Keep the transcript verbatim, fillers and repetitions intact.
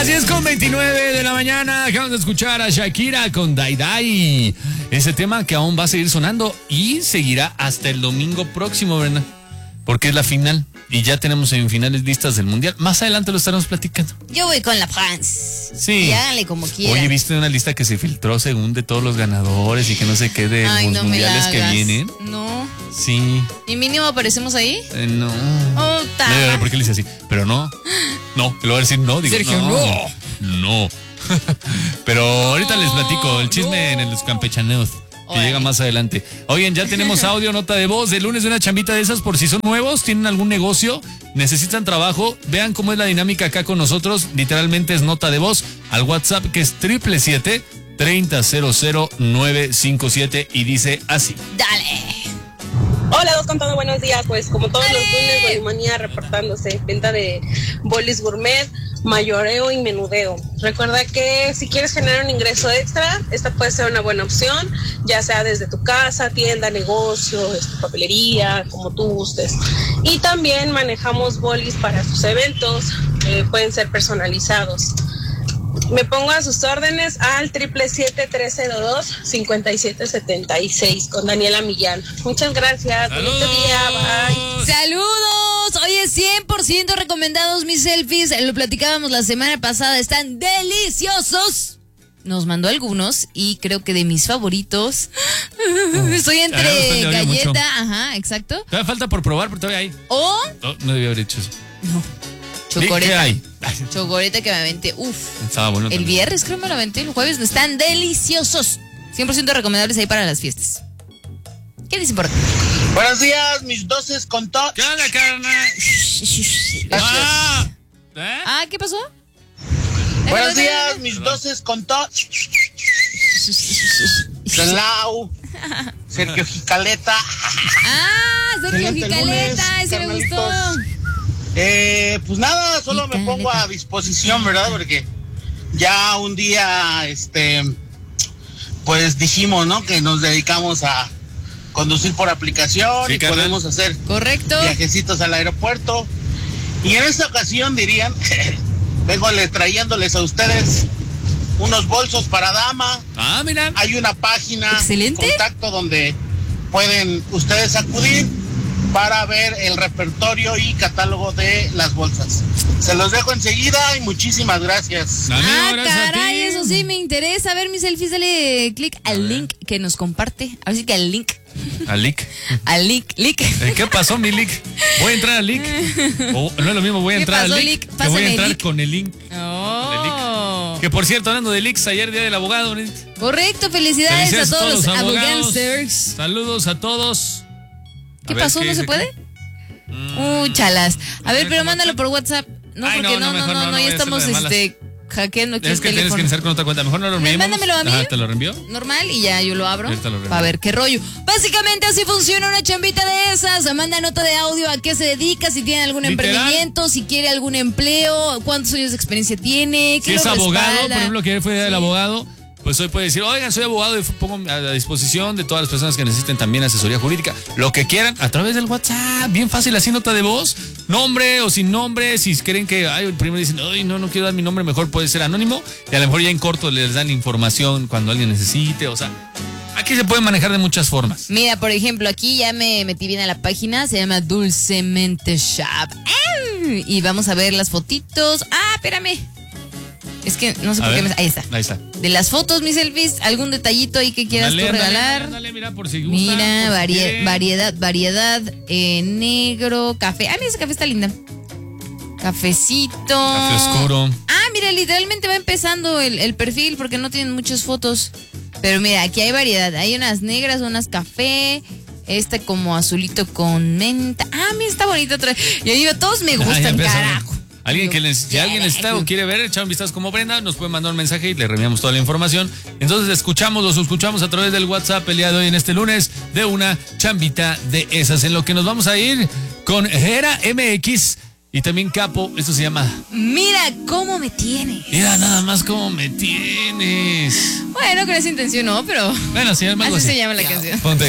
Las diez con veintinueve de la mañana, acabamos de escuchar a Shakira con Dai Dai. Ese tema que aún va a seguir sonando y seguirá hasta el domingo próximo, ¿verdad? Porque es la final y ya tenemos semifinales listas del Mundial. Más adelante lo estaremos platicando. Yo voy con la France. Sí. Y háganle como quieran. Oye, ¿viste una lista que se filtró según de todos los ganadores y que no sé qué de Ay, los no me la mundiales que hagas. vienen? No. Sí. ¿Y mínimo aparecemos ahí? Eh, no. Oh, ta. No, no, ¿por qué le dice así? Pero no. No, que lo voy a decir no. Digo, Sergio, no. No. Pero ahorita les platico el chisme no. en los campechaneos. Que Oye. llega más adelante. Oigan, ya tenemos audio, nota de voz. El lunes de una chambita de esas, por si son nuevos, tienen algún negocio, necesitan trabajo, vean cómo es la dinámica acá con nosotros. Literalmente es nota de voz al WhatsApp, que es triple siete, treinta, cero cero, nueve cinco siete, y dice así. Dale. Hola, dos con todo, buenos días. Pues como todos ¡Dale! los lunes, Bolimanía reportándose. Venta de bolis gourmet, mayoreo y menudeo. Recuerda que si quieres generar un ingreso extra, esta puede ser una buena opción, ya sea desde tu casa, tienda, negocio, este, papelería, como tú gustes. Y también manejamos bolis para sus eventos, eh, pueden ser personalizados. Me pongo a sus órdenes al triple siete, tres cero dos, cincuenta y siete setenta y seis con Daniela Millán. Muchas gracias. Bonito día. Bye. ¡Saludos! Oye, cien por ciento recomendados mis selfies. Lo platicábamos la semana pasada. Están deliciosos. Nos mandó algunos y creo que de mis favoritos. Estoy Ah, entre me gustó, galleta, mucho. ajá, exacto. Todavía falta por probar, pero todavía hay. O Oh, no debía haber hecho eso. no, ¿Qué chocoreta. hay? Chocoreta que me aventé. Uf. Estaba bueno El también. viernes creo me lo aventé, el jueves. Están deliciosos. cien por ciento recomendables ahí para las fiestas. ¿Qué dicen por acá? Buenos días, mis doces con todo. ¿Qué onda, carnal? Ah, ¿eh? Ah, ¿qué pasó? Buenos días, mis doces con todo. Lau, Sergio Jicaleta. Ah, Sergio Excelente Jicaleta, lunes, ese me gustó. carnalitos. Eh, pues nada, solo me Jicaleta. pongo a disposición, ¿verdad? Porque ya un día, este, pues dijimos, ¿no? Que nos dedicamos a conducir por aplicación Sí, y carnal. podemos hacer Correcto. viajecitos al aeropuerto. Y en esta ocasión dirían, vengo le- trayéndoles a ustedes unos bolsos para dama. Ah, mira. Hay una página, Excelente. contacto donde pueden ustedes acudir para ver el repertorio y catálogo de las bolsas. Se los dejo enseguida y muchísimas gracias. Amigo, Ah, gracias a caray, ti. eso sí me interesa. A ver mis selfies, dale clic al link que nos comparte. Ahora sí que al link. Al Lick. Al link, link. Eh, ¿Qué pasó, mi Lick? Voy a entrar al Lick. O, no es lo mismo, voy a ¿Qué entrar pasó, al Lick? Lick. Que voy Pásame a el entrar Lick. con el link. Oh. Que por cierto, hablando de Licks, ayer día del abogado. ¿no? Correcto, felicidades, Felicidades a todos los abogados. abogados. Saludos a todos. ¿Qué A ver, pasó? ¿qué ¿No se dice puede? aquí? Uy, chalas. A ver, ver, pero ¿cómo mándalo está? por WhatsApp. No, Ay, porque no, no, no, no, mejor no, no, no, no ya voy a estamos hacerlo de malas. este hackeando aquí Es el que tienes que teléfono. iniciar con otra cuenta. Mejor no lo Me- enviamos. mándamelo a mí. Ajá, ¿te lo reenvió? Normal y ya yo lo abro Ahorita lo reenvío. para ver qué rollo. Básicamente así funciona una chambita de esas. Manda nota de audio a qué se dedica, si tiene algún Literal. emprendimiento, si quiere algún empleo, cuántos años de experiencia tiene, Si qué es lo abogado, respalda. por ejemplo, que ayer fue día del Sí. abogado, pues hoy puede decir, oigan, soy abogado y pongo a la disposición de todas las personas que necesiten también asesoría jurídica. Lo que quieran, a través del WhatsApp, bien fácil, así nota de voz, nombre o sin nombre, si creen que, ay, primero dicen, ay, no, no quiero dar mi nombre, mejor puede ser anónimo, y a lo mejor ya en corto les dan información cuando alguien necesite, o sea, aquí se puede manejar de muchas formas. Mira, por ejemplo, aquí ya me metí bien a la página, se llama Dulcemente Shop. ¡Ah! Y vamos a ver las fotitos. Ah, espérame. Es que no sé A por qué ver, me... Ahí está. Ahí está. De las fotos, mis selfies, algún detallito ahí que quieras Ándale, tú ándale, regalar. ándale, mira, por si gustan, Mira, por si varie- quieren. variedad, variedad, eh, negro, café. Ah, mira, ese café está linda. Cafecito. Café oscuro. Ah, mira, literalmente va empezando el, el perfil porque no tienen muchas fotos. Pero mira, aquí hay variedad. Hay unas negras, unas café. Este como azulito con menta. Ah, mira, está bonito otra vez. Yo digo, todos me Ah, ya gustan, empezó. carajo. Alguien que Yo, les, si alguien necesita o quiere ver, echar un vistazo como Brenda, nos puede mandar un mensaje y le reenviamos toda la información. Entonces escuchamos, los escuchamos a través del WhatsApp el día de hoy en este lunes de una chambita de esas. En lo que nos vamos a ir con Gera M X y también Capo. Esto se llama Mira cómo me tienes. Mira nada más cómo me tienes. Bueno, con esa intención no, pero Bueno, se llama algo así así. se llama la canción. Ponte